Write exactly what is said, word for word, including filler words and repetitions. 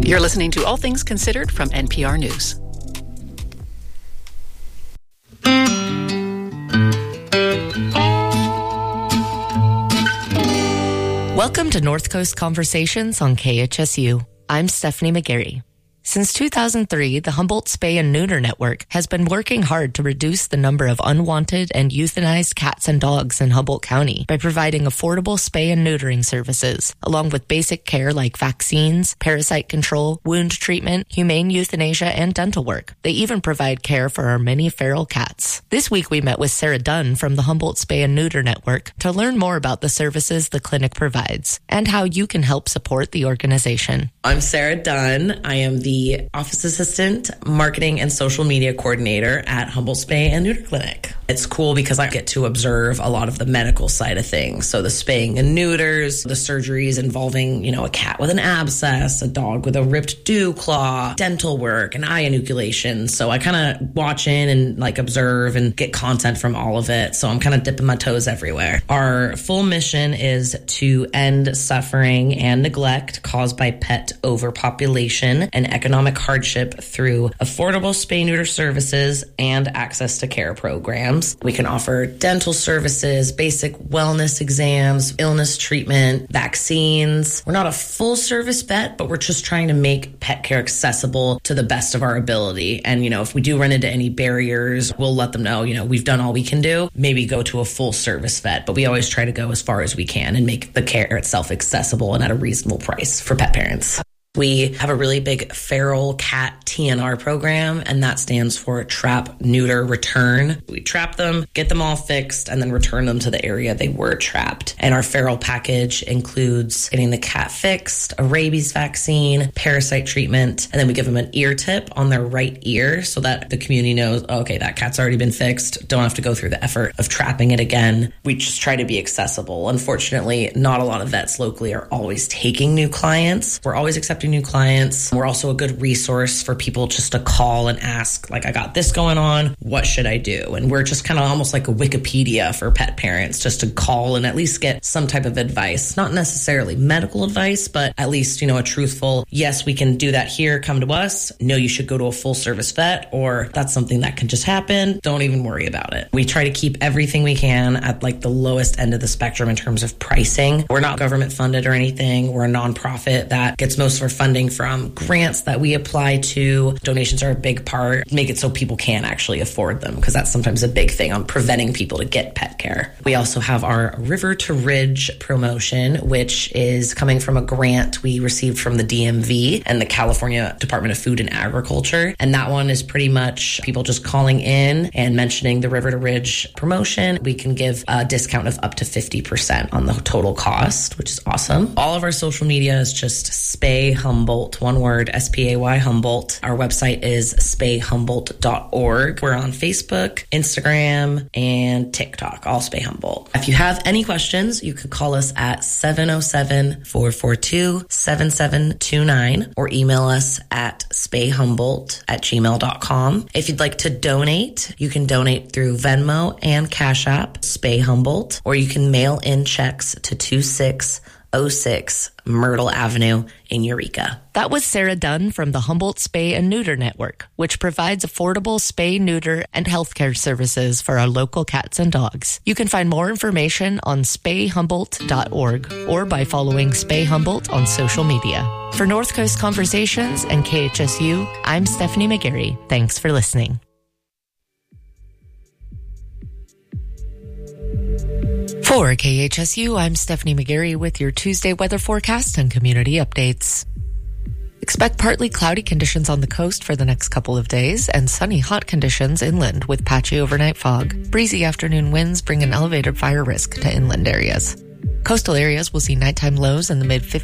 You're listening to All Things Considered from N P R News. Welcome to North Coast Conversations on K H S U. I'm Stephanie McGarry. Since two thousand three, the Humboldt Spay and Neuter Network has been working hard to reduce the number of unwanted and euthanized cats and dogs in Humboldt County by providing affordable spay and neutering services, along with basic care like vaccines, parasite control, wound treatment, humane euthanasia, and dental work. They even provide care for our many feral cats. This week, we met with Sarah Dunn from the Humboldt Spay and Neuter Network to learn more about the services the clinic provides and how you can help support the organization. I'm Sarah Dunn. I am the office assistant, marketing, and social media coordinator at Humboldt Spay and Neuter Clinic. It's cool because I get to observe a lot of the medical side of things. So the spaying and neuters, the surgeries involving, you know, a cat with an abscess, a dog with a ripped dew claw, dental work, and eye inoculation. So I kind of watch in and like observe and get content from all of it. So I'm kind of dipping my toes everywhere. Our full mission is to end suffering and neglect caused by pet overpopulation and economic hardship through affordable spay-neuter services and access to care programs. We can offer dental services, basic wellness exams, illness treatment, vaccines. We're not a full-service vet, but we're just trying to make pet care accessible to the best of our ability. And, you know, if we do run into any barriers, we'll let them know, you know, we've done all we can do. Maybe go to a full-service vet, but we always try to go as far as we can and make the care itself accessible and at a reasonable price for pet parents. We have a really big feral cat T N R program, and that stands for Trap, Neuter, Return. We trap them, get them all fixed, and then return them to the area they were trapped. And our feral package includes getting the cat fixed, a rabies vaccine, parasite treatment, and then we give them an ear tip on their right ear so that the community knows, oh, okay, that cat's already been fixed. Don't have to go through the effort of trapping it again. We just try to be accessible. Unfortunately, not a lot of vets locally are always taking new clients. We're always accepting new clients. We're also a good resource for people just to call and ask, like, I got this going on, what should I do? And we're just kind of almost like a Wikipedia for pet parents, just to call and at least get some type of advice. Not necessarily medical advice, but at least, you know, a truthful, yes, we can do that here, come to us. No, you should go to a full service vet, or that's something that can just happen. Don't even worry about it. We try to keep everything we can at like the lowest end of the spectrum in terms of pricing. We're not government funded or anything. We're a nonprofit that gets most of our funding from grants that we apply to. Donations are a big part. Make it so people can actually afford them, because that's sometimes a big thing on preventing people to get pet care. We also have our River to Ridge promotion, which is coming from a grant we received from the D M V and the California Department of Food and Agriculture. And that one is pretty much people just calling in and mentioning the River to Ridge promotion. We can give a discount of up to fifty percent on the total cost, which is awesome. All of our social media is just Spay Humboldt, one word, S P A Y Humboldt. Our website is spay humboldt dot org. We're on Facebook, Instagram, and TikTok, all Spay Humboldt. If you have any questions, you could call us at seven oh seven, four four two, seven seven two nine or email us at spayhumboldt at gmail dot com. If you'd like to donate, you can donate through Venmo and Cash App, Spay Humboldt, or you can mail in checks to two six oh six Myrtle Avenue in Eureka. That was Sarah Dunn from the Humboldt Spay and Neuter Network, which provides affordable spay, neuter, and healthcare services for our local cats and dogs. You can find more information on spay humboldt dot org or by following Spay Humboldt on social media. For North Coast Conversations and K H S U, I'm Stephanie McGarry. Thanks for listening. For K H S U, I'm Stephanie McGarry with your Tuesday weather forecast and community updates. Expect partly cloudy conditions on the coast for the next couple of days and sunny hot conditions inland with patchy overnight fog. Breezy afternoon winds bring an elevated fire risk to inland areas. Coastal areas will see nighttime lows in the mid